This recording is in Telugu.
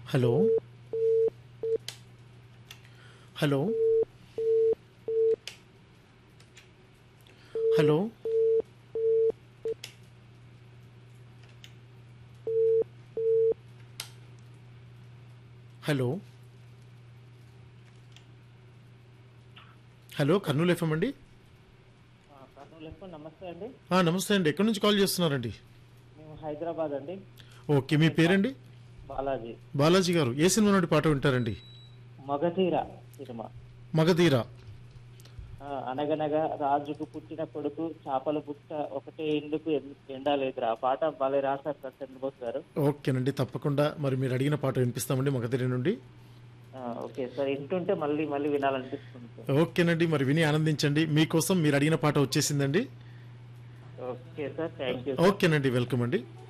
Hello hello hello hello hello Kurnool FM అండి. కర్నూలు ఎఫ్ఎం నమస్తే అండి. నమస్తే అండి. ఎక్కడి నుంచి కాల్ చేస్తున్నారండి? మేము హైదరాబాద్ అండి. ఓకే, మీ పేరండి? బాలాజీ. బాలాజీ గారు ఏ సినిమా నుండి పాట వింటారండి? మగధీర సినిమా. మగధీర. అనగనగా రాజుకు పుట్టిన కొడుకు చేపల పుట్ట ఒకటే ఎందుకు ఎండాలేదురా ఆ పాట భలే రాశారు సార్ చంద్రబోస్ గారు. ఓకేనండి, తప్పకుండా మరి మీరు అడిగిన పాట వినిపిస్తామండి మగధీర నుండి. ఓకే సార్, వింటుంటే మళ్ళీ మళ్ళీ వినాలనిపిస్తుంది సార్. ఓకేనండి, మరి విని ఆనందించండి. మీకోసం మీరు అడిగిన పాట వచ్చేసిందండి. Okay sir, thank you. ఓకేనండి, వెల్కమ్ అండి.